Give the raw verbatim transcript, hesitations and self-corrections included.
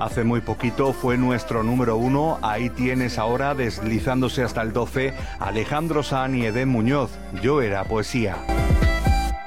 Hace muy poquito fue nuestro número uno. Ahí tienes ahora, deslizándose hasta el doce, Alejandro Sanz y Edén Muñoz. Yo era poesía.